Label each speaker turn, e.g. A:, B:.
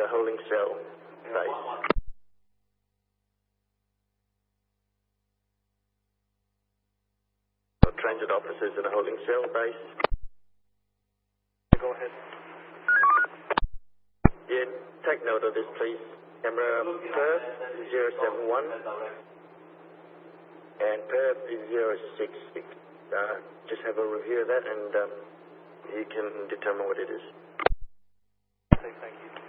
A: holding cell base. Transit officers in a holding cell base.
B: Go ahead.
A: Yeah, take note of this, please. Camera Perth 071 and Perth is 066. Just have a review of that and you can determine what it is.
B: Okay, thank you.